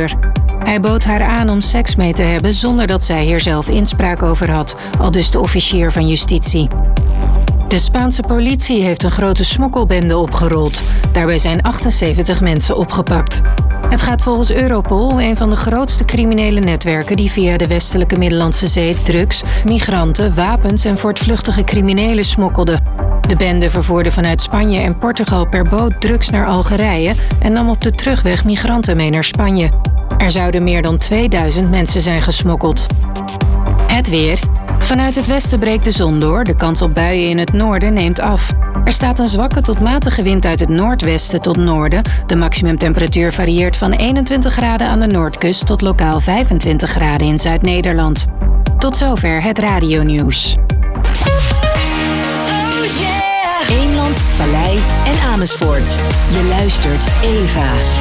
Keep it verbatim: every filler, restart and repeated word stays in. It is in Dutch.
moeder. Hij bood haar aan om seks mee te hebben zonder dat zij hier zelf inspraak over had, aldus de officier van justitie. De Spaanse politie heeft een grote smokkelbende opgerold. Daarbij zijn achtenzeventig mensen opgepakt. Het gaat volgens Europol om een van de grootste criminele netwerken die via de westelijke Middellandse Zee drugs, migranten, wapens en voortvluchtige criminelen smokkelden. De bende vervoerde vanuit Spanje en Portugal per boot drugs naar Algerije en nam op de terugweg migranten mee naar Spanje. Er zouden meer dan tweeduizend mensen zijn gesmokkeld. Het weer. Vanuit het westen breekt de zon door. De kans op buien in het noorden neemt af. Er staat een zwakke tot matige wind uit het noordwesten tot noorden. De maximumtemperatuur varieert van eenentwintig graden aan de noordkust tot lokaal vijfentwintig graden in Zuid-Nederland. Tot zover het radionieuws. Eemland, Vallei en Amersfoort. Je luistert Eva.